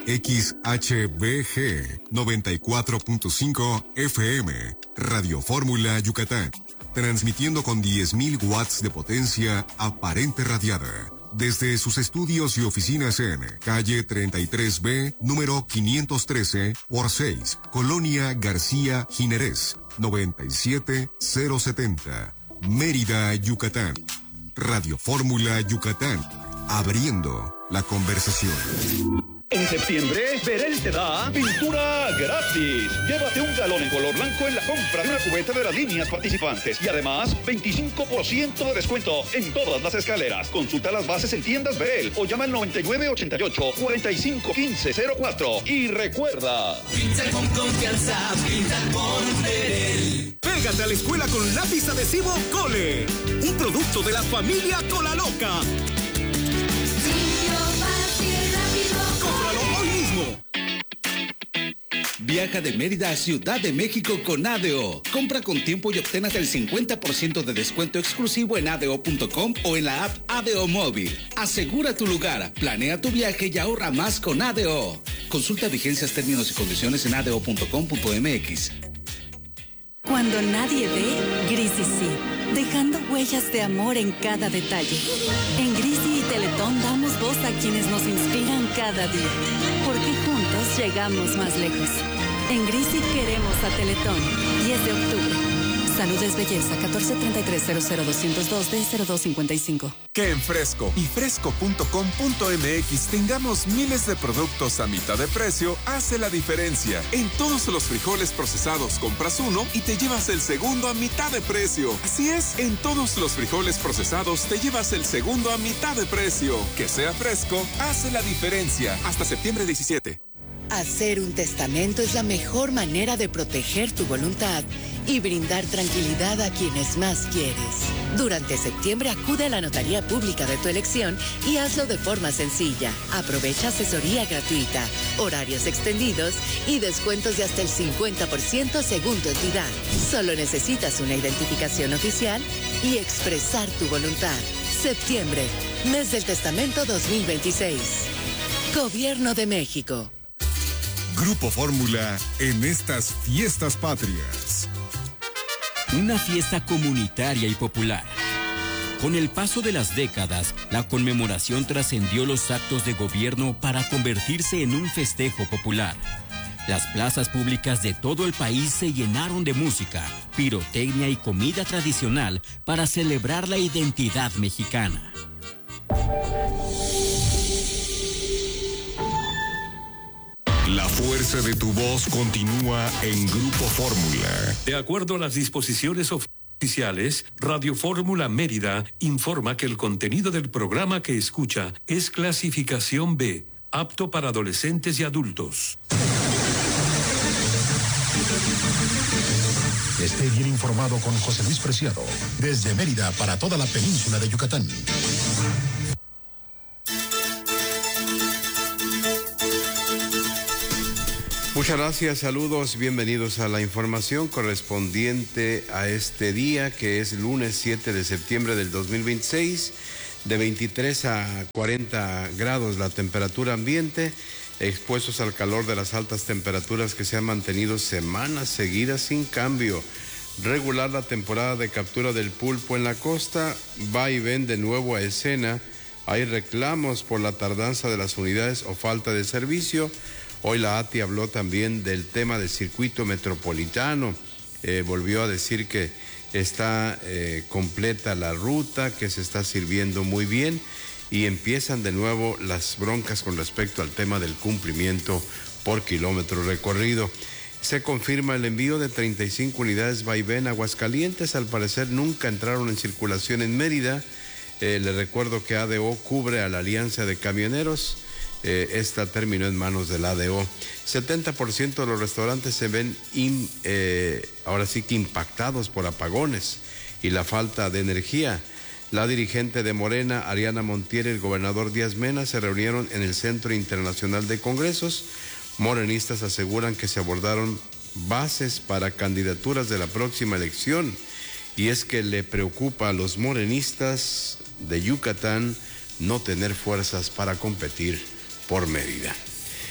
XHBG 94.5 FM, Radio Fórmula Yucatán, transmitiendo con 10.000 watts de potencia aparente radiada. Desde sus estudios y oficinas en calle 33B, número 513 por 6, Colonia García Ginerés, 97070, Mérida, Yucatán. Radio Fórmula Yucatán, abriendo la conversación. En septiembre, Verel te da pintura gratis. Llévate un galón en color blanco en la compra de una cubeta de las líneas participantes. Y además, 25% de descuento en todas las escaleras. Consulta las bases en tiendas Verel o llama al 9988-451504. Y recuerda... Pinta con confianza, pinta con Verel. Pégate a la escuela con lápiz adhesivo Cole. Un producto de la familia Cola Loca. ¡Cómpralo hoy mismo! Viaja de Mérida a Ciudad de México con ADO. Compra con tiempo y obtén hasta el 50% de descuento exclusivo en ADO.com o en la app ADO Móvil. Asegura tu lugar, planea tu viaje y ahorra más con ADO. Consulta vigencias, términos y condiciones en ADO.com.mx. Cuando nadie ve, Grisi sí, dejando huellas de amor en cada detalle. En Grisi y Teletón damos voz a quienes nos inspiran cada día, porque juntos llegamos más lejos. En Grisi queremos a Teletón. 10 de octubre. Salud es belleza. 1433-00202-D0255. Que en Fresco y fresco.com.mx tengamos miles de productos a mitad de precio hace la diferencia. En todos los frijoles procesados compras uno y te llevas el segundo a mitad de precio. Así es, en todos los frijoles procesados te llevas el segundo a mitad de precio. Que sea Fresco hace la diferencia. Hasta septiembre 17. Hacer un testamento es la mejor manera de proteger tu voluntad y brindar tranquilidad a quienes más quieres. Durante septiembre acude a la notaría pública de tu elección y hazlo de forma sencilla. Aprovecha asesoría gratuita, horarios extendidos y descuentos de hasta el 50% según tu entidad. Solo necesitas una identificación oficial y expresar tu voluntad. Septiembre, mes del testamento 2026. Gobierno de México. Grupo Fórmula en estas fiestas patrias. Una fiesta comunitaria y popular. Con el paso de las décadas, la conmemoración trascendió los actos de gobierno para convertirse en un festejo popular. Las plazas públicas de todo el país se llenaron de música, pirotecnia y comida tradicional para celebrar la identidad mexicana. La fuerza de tu voz continúa en Grupo Fórmula. De acuerdo a las disposiciones oficiales, Radio Fórmula Mérida informa que el contenido del programa que escucha es clasificación B, apto para adolescentes y adultos. Esté bien informado con José Luis Preciado, desde Mérida para toda la península de Yucatán. Muchas gracias, saludos, bienvenidos a la información correspondiente a este día, que es lunes 7 de septiembre del 2026, de 23 a 40 grados la temperatura ambiente, expuestos al calor de las altas temperaturas que se han mantenido semanas seguidas sin cambio. Regular la temporada de captura del pulpo en la costa, va y ven de nuevo a escena, hay reclamos por la tardanza de las unidades o falta de servicio. Hoy la ATI habló también del tema del circuito metropolitano, volvió a decir que está completa la ruta, que se está sirviendo muy bien y empiezan de nuevo las broncas con respecto al tema del cumplimiento por kilómetro recorrido. Se confirma el envío de 35 unidades vaivén a Aguascalientes, al parecer nunca entraron en circulación en Mérida. Le recuerdo que ADO cubre a la Alianza de Camioneros. Esta terminó en manos del ADO. 70% de los restaurantes se ven ahora sí que impactados por apagones y la falta de energía. La dirigente de Morena, Ariana Montiel, y el gobernador Díaz Mena se reunieron en el Centro Internacional de Congresos. Morenistas aseguran que se abordaron bases para candidaturas de la próxima elección, y es que le preocupa a los morenistas de Yucatán no tener fuerzas para competir por Mérida.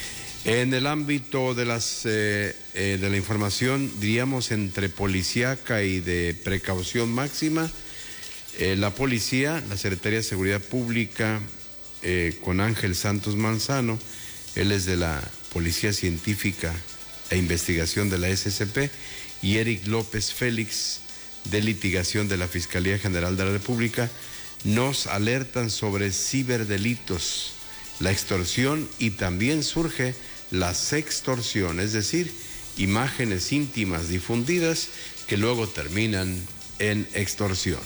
En el ámbito de la información, diríamos, entre policíaca y de precaución máxima, la policía, la Secretaría de Seguridad Pública, con Ángel Santos Manzano, él es de la Policía Científica e Investigación de la SCP, y Eric López Félix, de Litigación de la Fiscalía General de la República, nos alertan sobre ciberdelitos, la extorsión, y también surge la sextorsión, es decir, imágenes íntimas difundidas que luego terminan en extorsión.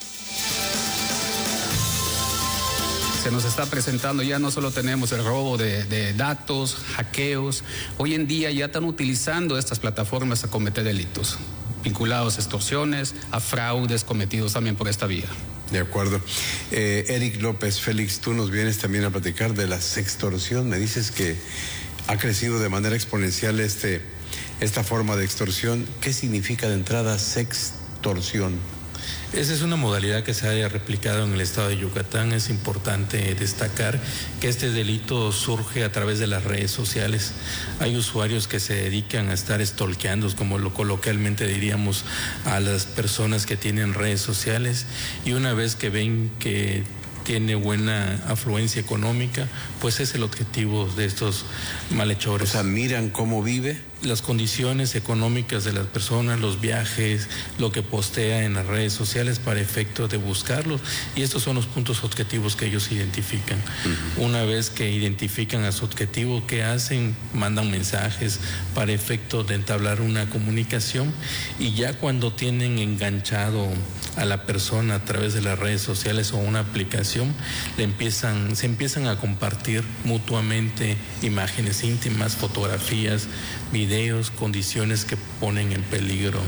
Se nos está presentando, ya no solo tenemos el robo de datos, hackeos, hoy en día ya están utilizando estas plataformas a cometer delitos, vinculados a extorsiones, a fraudes cometidos también por esta vía. De acuerdo. Eric López Félix, tú nos vienes también a platicar de la sextorsión. Me dices que ha crecido de manera exponencial esta forma de extorsión. ¿Qué significa de entrada sextorsión? Esa es una modalidad que se haya replicado en el estado de Yucatán. Es importante destacar que este delito surge a través de las redes sociales. Hay usuarios que se dedican a estar stalkeando, como lo coloquialmente diríamos, a las personas que tienen redes sociales, y una vez que ven que tiene buena afluencia económica, pues es el objetivo de estos malhechores. O sea, miran cómo vive, las condiciones económicas de las personas, los viajes, lo que postea en las redes sociales para efecto de buscarlos, y estos son los puntos objetivos que ellos identifican. Una vez que identifican a su objetivo, ¿qué hacen? Mandan mensajes para efecto de entablar una comunicación, y ya cuando tienen enganchado a la persona a través de las redes sociales o una aplicación, se empiezan a compartir mutuamente imágenes íntimas, fotografías, videos, condiciones que ponen en peligro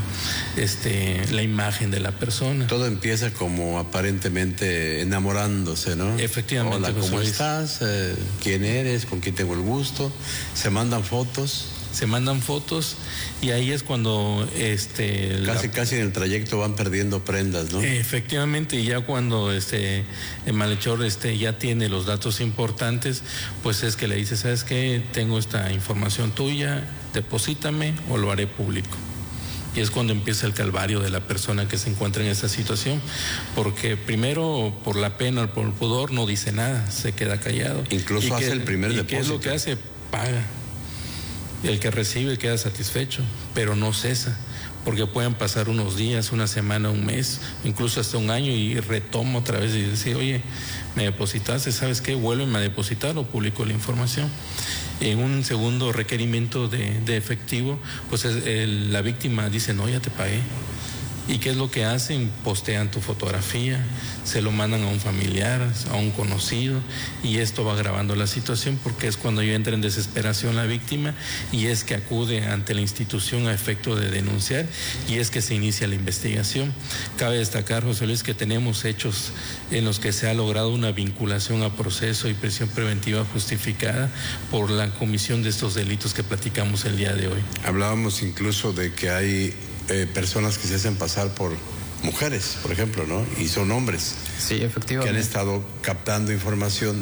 la imagen de la persona. Todo empieza como aparentemente enamorándose, ¿no? Efectivamente. Hola, ¿cómo estás? ¿Quién eres? ¿Con quién tengo el gusto? Se mandan fotos. Y ahí es cuando casi en el trayecto van perdiendo prendas, ¿no? Efectivamente, y ya cuando el malhechor ya tiene los datos importantes, pues es que le dice, ¿sabes qué? Tengo esta información tuya, deposítame o lo haré público. Y es cuando empieza el calvario de la persona que se encuentra en esa situación, porque primero por la pena, por el pudor, no dice nada, se queda callado. Incluso hace el primer depósito. ¿Qué es lo que hace? Paga. El que recibe queda satisfecho, pero no cesa, porque pueden pasar unos días, una semana, un mes, incluso hasta un año, y retoma otra vez y dice, oye, me depositaste, ¿sabes qué? Vuélveme a depositar o publico la información. En un segundo requerimiento de efectivo, pues la víctima dice, no, ya te pagué. ¿Y qué es lo que hacen? Postean tu fotografía, se lo mandan a un familiar, a un conocido, y esto va agravando la situación, porque es cuando ya entra en desesperación la víctima, y es que acude ante la institución a efecto de denunciar, y es que se inicia la investigación. Cabe destacar, José Luis, que tenemos hechos en los que se ha logrado una vinculación a proceso y prisión preventiva justificada por la comisión de estos delitos que platicamos el día de hoy. Hablábamos incluso de que hay personas que se hacen pasar por mujeres, por ejemplo, ¿no? Y son hombres. Sí, efectivamente. Que han estado captando información